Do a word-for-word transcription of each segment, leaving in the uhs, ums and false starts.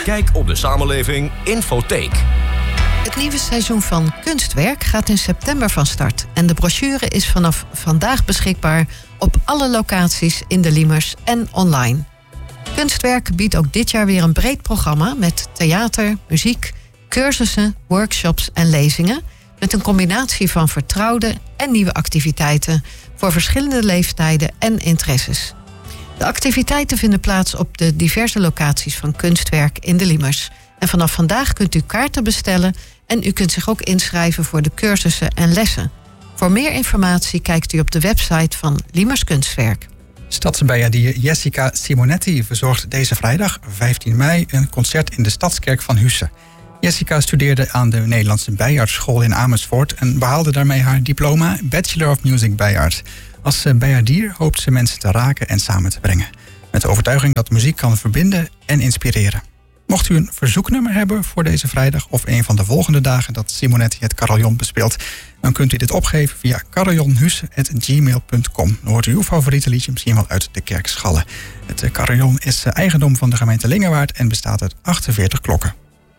Kijk op de Samenleving Infotheek. Het nieuwe seizoen van Kunstwerk gaat in september van start. En de brochure is vanaf vandaag beschikbaar op alle locaties in de Liemers en online. Kunstwerk biedt ook dit jaar weer een breed programma met theater, muziek, cursussen, workshops en lezingen, met een combinatie van vertrouwde en nieuwe activiteiten voor verschillende leeftijden en interesses. De activiteiten vinden plaats op de diverse locaties van Kunstwerk in de Liemers. En vanaf vandaag kunt u kaarten bestellen en u kunt zich ook inschrijven voor de cursussen en lessen. Voor meer informatie kijkt u op de website van Liemers Kunstwerk. Stadsbijaardier Jessica Simonetti verzorgt deze vrijdag, vijftien mei, een concert in de Stadskerk van Husse. Jessica studeerde aan de Nederlandse Bijaardschool in Amersfoort en behaalde daarmee haar diploma Bachelor of Music Bijaard. Als bijaardier hoopt ze mensen te raken en samen te brengen. Met de overtuiging dat muziek kan verbinden en inspireren. Mocht u een verzoeknummer hebben voor deze vrijdag of een van de volgende dagen dat Simonetti het carillon bespeelt, dan kunt u dit opgeven via carillonhusse apenstaartje gmail punt com. Dan hoort u uw favoriete liedje misschien wel uit de kerk schallen. Het carillon is eigendom van de gemeente Lingewaard en bestaat uit achtenveertig klokken.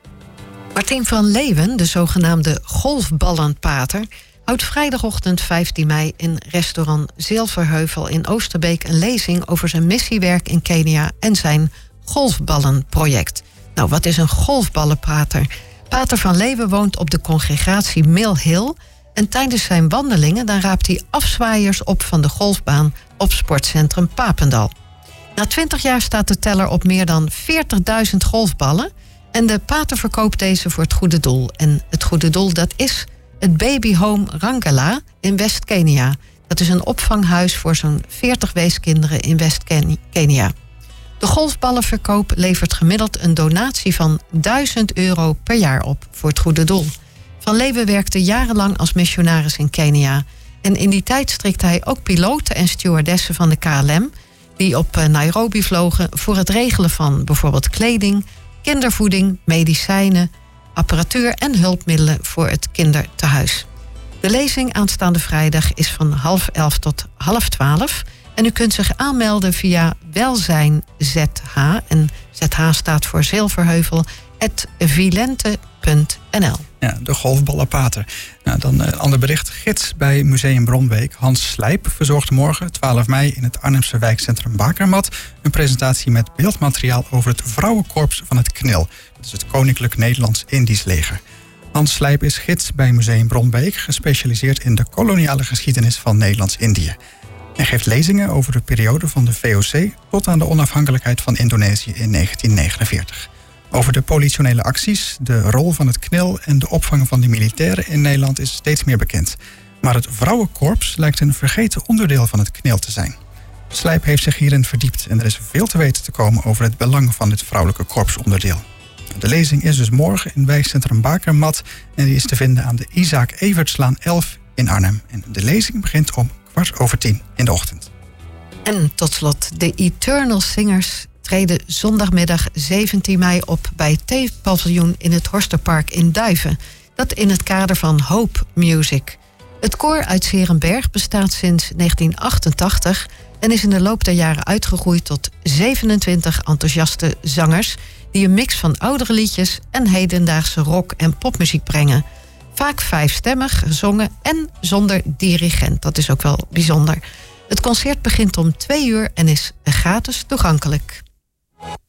Martien van Leeuwen, de zogenaamde golfballenpater, houdt vrijdagochtend vijftien mei in restaurant Zilverheuvel in Oosterbeek een lezing over zijn missiewerk in Kenia en zijn golfballenproject. Nou, wat is een golfballenpater? Pater van Leeuwen woont op de congregatie Mill Hill en tijdens zijn wandelingen dan raapt hij afzwaaiers op van de golfbaan op sportcentrum Papendal. Na twintig jaar staat de teller op meer dan veertigduizend golfballen en de pater verkoopt deze voor het goede doel. En het goede doel, dat is het Baby Home Rangala in West-Kenia. Dat is een opvanghuis voor zo'n veertig weeskinderen in West-Kenia. De golfballenverkoop levert gemiddeld een donatie van duizend euro per jaar op voor het goede doel. Van Leeuwen werkte jarenlang als missionaris in Kenia. En in die tijd strikte hij ook piloten en stewardessen van de K L M... die op Nairobi vlogen voor het regelen van bijvoorbeeld kleding, kindervoeding, medicijnen, apparatuur en hulpmiddelen voor het kindertehuis. De lezing aanstaande vrijdag is van half elf tot half twaalf. En u kunt zich aanmelden via welzijn Z H. En Z H staat voor Zilverheuvel, at vilente punt n l. Ja, de golfballenpater. Nou, dan een ander bericht. Gids bij Museum Bronbeek, Hans Slijp, verzorgt morgen, twaalf mei, in het Arnhemse wijkcentrum Bakermat een presentatie met beeldmateriaal over het vrouwenkorps van het K N I L. Dat is het Koninklijk Nederlands-Indisch Leger. Hans Slijp is gids bij Museum Bronbeek, gespecialiseerd in de koloniale geschiedenis van Nederlands-Indië. Hij geeft lezingen over de periode van de V O C tot aan de onafhankelijkheid van Indonesië in negentien negenenveertig. Over de politionele acties, de rol van het K N I L en de opvang van de militairen in Nederland is steeds meer bekend. Maar het vrouwenkorps lijkt een vergeten onderdeel van het K N I L te zijn. Slijp heeft zich hierin verdiept en er is veel te weten te komen over het belang van dit vrouwelijke korpsonderdeel. De lezing is dus morgen in wijkcentrum Bakermat en die is te vinden aan de Isaac Evertslaan elf in Arnhem. En de lezing begint om kwart over tien in de ochtend. En tot slot, de Eternal Singers treden zondagmiddag zeventien mei op bij het Theepaviljoen in het Horsterpark in Duiven. Dat in het kader van Hope Music. Het koor uit 's Heerenberg bestaat sinds negentien achtentachtig en is in de loop der jaren uitgegroeid tot zevenentwintig enthousiaste zangers die een mix van oudere liedjes en hedendaagse rock- en popmuziek brengen. Vaak vijfstemmig gezongen en zonder dirigent. Dat is ook wel bijzonder. Het concert begint om twee uur en is gratis toegankelijk.